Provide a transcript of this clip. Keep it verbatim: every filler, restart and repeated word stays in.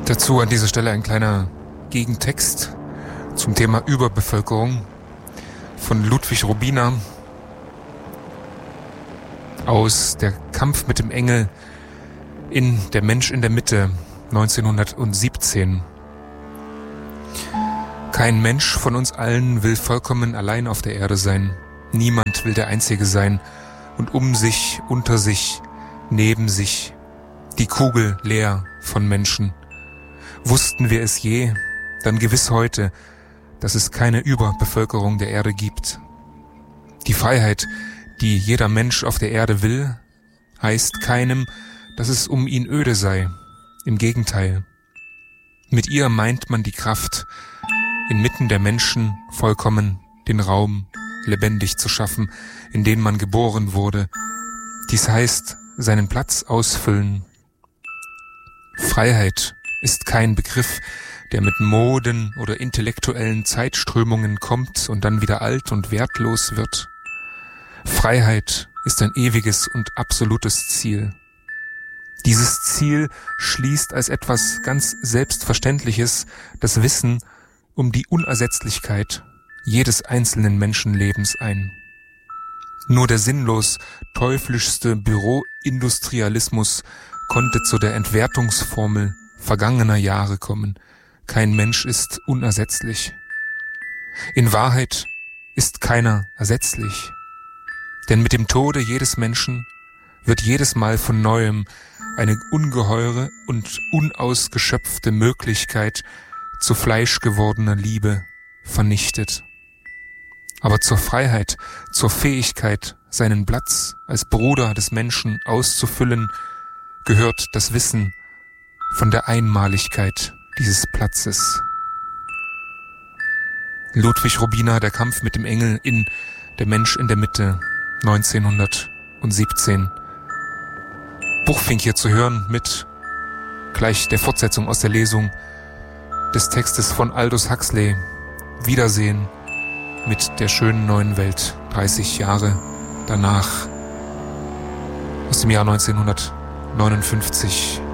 Dazu an dieser Stelle ein kleiner Gegentext zum Thema Überbevölkerung von Ludwig Robina aus Der Kampf mit dem Engel in Der Mensch in der Mitte neunzehnhundertsiebzehn. Kein Mensch von uns allen will vollkommen allein auf der Erde sein. Niemand will der Einzige sein und um sich, unter sich, neben sich, die Kugel leer von Menschen. Wussten wir es je, dann gewiss heute, dass es keine Überbevölkerung der Erde gibt. Die Freiheit, die jeder Mensch auf der Erde will, heißt keinem, dass es um ihn öde sei. Im Gegenteil. Mit ihr meint man die Kraft, inmitten der Menschen vollkommen den Raum lebendig zu schaffen, in den man geboren wurde. Dies heißt, seinen Platz ausfüllen. Freiheit ist kein Begriff, der mit Moden oder intellektuellen Zeitströmungen kommt und dann wieder alt und wertlos wird. Freiheit ist ein ewiges und absolutes Ziel. Dieses Ziel schließt als etwas ganz Selbstverständliches das Wissen um die Unersetzlichkeit jedes einzelnen Menschenlebens ein. Nur der sinnlos teuflischste Büroindustrialismus konnte zu der Entwertungsformel vergangener Jahre kommen. Kein Mensch ist unersetzlich. In Wahrheit ist keiner ersetzlich. Denn mit dem Tode jedes Menschen wird jedes Mal von Neuem eine ungeheure und unausgeschöpfte Möglichkeit zu Fleisch gewordener Liebe vernichtet. Aber zur Freiheit, zur Fähigkeit, seinen Platz als Bruder des Menschen auszufüllen, gehört das Wissen von der Einmaligkeit dieses Platzes. Ludwig Robina, Der Kampf mit dem Engel in Der Mensch in der Mitte neunzehnhundertsiebzehn. Buchfink hier zu hören mit gleich der Fortsetzung aus der Lesung des Textes von Aldous Huxley. Wiedersehen mit der schönen neuen Welt, dreißig Jahre danach, aus dem Jahr neunzehnhundertneunundfünfzig.